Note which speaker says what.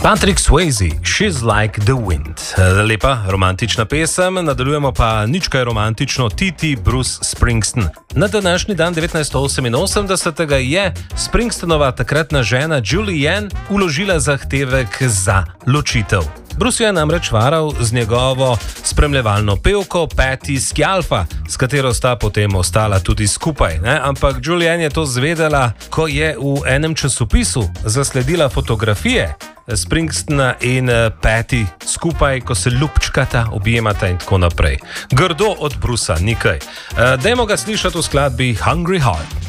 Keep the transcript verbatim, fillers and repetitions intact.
Speaker 1: Patrick Swayze, She's Like the Wind. Lepa romantična pesem, nadaljujemo pa nič kaj romantično, Titi Bruce Springsteen. Na današnji dan devetnajststo oseminosemdeset je Springsteenova takratna žena Julianne vložila zahtevek za ločitev. Bruce je namreč varal z njegovo spremljevalno pevko Patti Scialfa, s katero sta potem ostala tudi skupaj. Ne? Ampak Julianne je to zvedela, ko je v enem časopisu zasledila fotografije Springsteena in Patti skupaj, ko se ljubčkata, objemata in tako naprej. Grdo od Brusa, nikaj. Dajmo ga slišati v skladbi Hungry Heart.